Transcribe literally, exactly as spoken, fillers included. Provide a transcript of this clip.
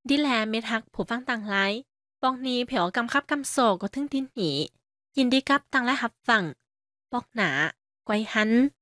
ดิแลเมทักผู้ฟังต่างหลายปอกนี้เผียวกำคับกำโศกก็ถึงทินหียินดีกับต่างและหับฟังปอกหนาไกวหัน